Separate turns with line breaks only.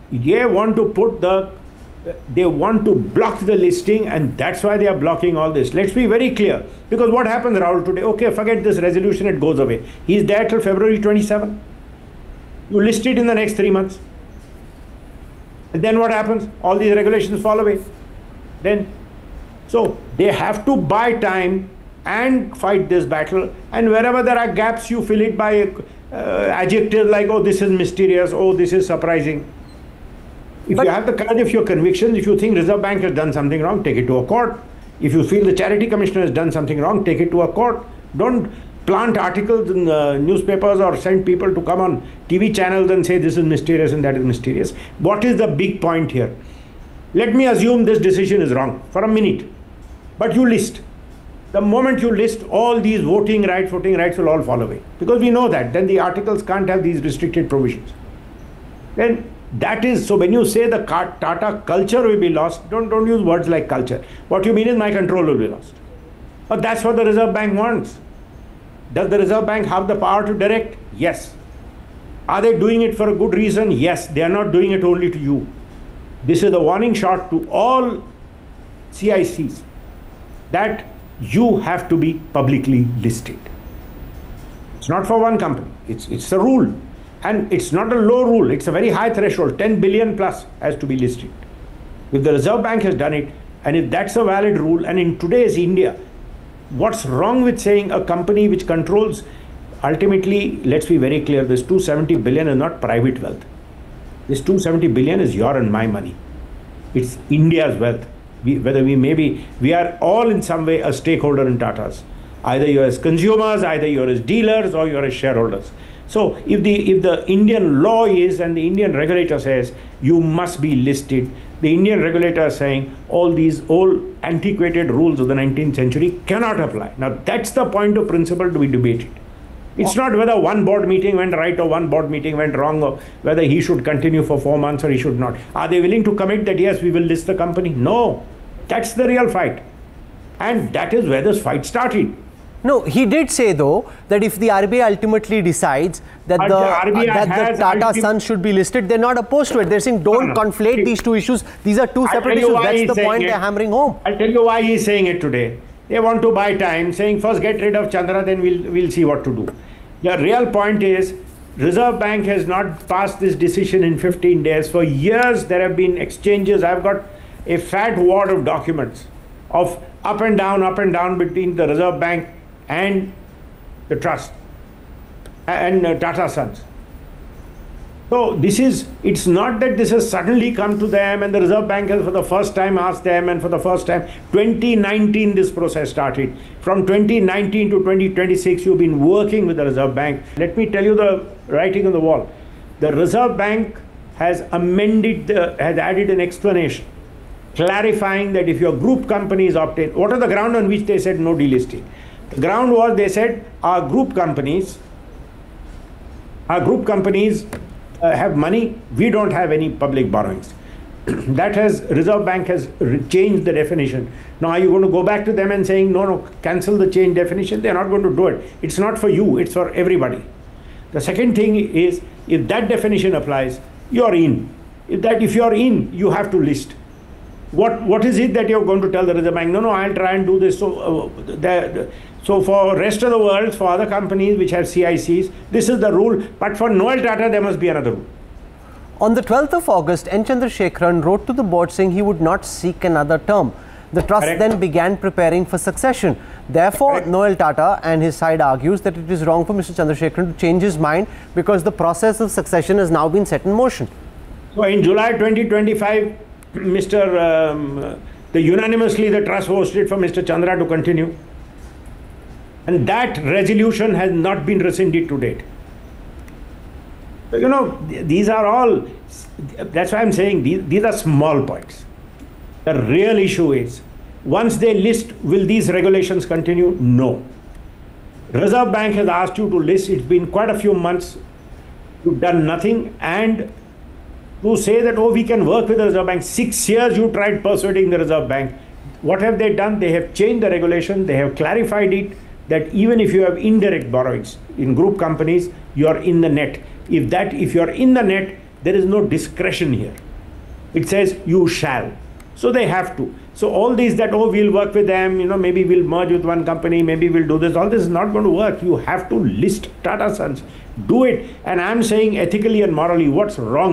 they want to put the, they want to block the listing, and that's why they are blocking all this. Let's be very clear. Because what happens, Rahul, today? Okay, forget this resolution, it goes away. He's there till February 27. You list it in the next 3 months. And then what happens? All these regulations fall away. Then, so they have to buy time and fight this battle. And wherever there are gaps, you fill it by adjectives like, oh, this is mysterious, oh, this is surprising. If you have the courage of your convictions, if you think Reserve Bank has done something wrong, take it to a court. If you feel the Charity Commissioner has done something wrong, take it to a court. Don't plant articles in newspapers or send people to come on TV channels and say this is mysterious and that is mysterious. What is the big point here? Let me assume this decision is wrong for a minute, but you list. The moment you list, all these voting rights will all fall away. Because we know that. Then the articles can't have these restricted provisions. Then that is, so when you say the Tata culture will be lost, don't use words like culture. What you mean is my control will be lost. But that's what the Reserve Bank wants. Does the Reserve Bank have the power to direct? Yes. Are they doing it for a good reason? Yes. They are not doing it only to you. This is a warning shot to all CICs that you have to be publicly listed. It's not for one company. It's a rule. And it's not a low rule. It's a very high threshold. 10 billion plus has to be listed. If the Reserve Bank has done it, and if that's a valid rule, and in today's India, what's wrong with saying a company which controls, ultimately, let's be very clear, this 270 billion is not private wealth. This 270 billion is your and my money. It's India's wealth. We are all in some way a stakeholder in Tatas. Either you're as consumers, either you're as dealers, or you're as shareholders. So if the Indian law is, and the Indian regulator says, you must be listed, the Indian regulator is saying all these old antiquated rules of the 19th century cannot apply. Now that's the point of principle to be debated. It's not whether one board meeting went right or one board meeting went wrong, or whether he should continue for 4 months or he should not. Are they willing to commit that, yes, we will list the company? No. That's the real fight. And that is where this fight started.
No, he did say though that if the RBI ultimately decides that the Tata Sons should be listed, they're not opposed to it. They're saying don't conflate these two issues. These are two separate issues. That's the point they're hammering home.
I'll tell you why he's saying it today. They want to buy time, saying first get rid of Chandra, then we'll see what to do. The real point is Reserve Bank has not passed this decision in 15 days. For years there have been exchanges. I've got a fat wad of documents of up and down between the Reserve Bank and the trust and Tata Sons. So it's not that this has suddenly come to them and the Reserve Bank has for the first time asked them, and for the first time, 2019 this process started. From 2019 to 2026 you've been working with the Reserve Bank. Let me tell you the writing on the wall. The Reserve Bank has has added an explanation clarifying that if your group company is obtained, what are the ground on which they said no delisting? The ground was, they said, our group companies have money, we don't have any public borrowings. Reserve Bank has changed the definition. Now are you going to go back to them and saying, no, cancel the change definition? They're not going to do it. It's not for you, it's for everybody. The second thing is, if that definition applies, you're in. If you're in, you have to list. What is it that you're going to tell the Reserve Bank? No, I'll try and do this. So for rest of the world, for other companies which have CICs, this is the rule. But for Noel Tata, there must be another rule.
On the 12th of August, N. Chandrasekaran wrote to the board saying he would not seek another term. The trust then began preparing for succession. Therefore, Noel Tata and his side argues that it is wrong for Mr. Chandrasekaran to change his mind because the process of succession has now been set in motion.
So in July 2025, unanimously the trust voted for Mr. Chandra to continue. And that resolution has not been rescinded to date. You know, these are all, that's why I'm saying these are small points. The real issue is, once they list, will these regulations continue? No. Reserve Bank has asked you to list. It's been quite a few months. You've done nothing. And to say that, oh, we can work with the Reserve Bank. 6 years you tried persuading the Reserve Bank. What have they done? They have changed the regulation. They have clarified it, that even if you have indirect borrowings in group companies, you're in the net. If you're in the net, There is no discretion here. It says you shall. So they have to. So all these that, oh, we'll work with them, maybe we'll merge with one company, maybe we'll do this, all this is not going to work. You have to list Tata Sons. Do it. And I'm saying ethically and morally, what's wrong?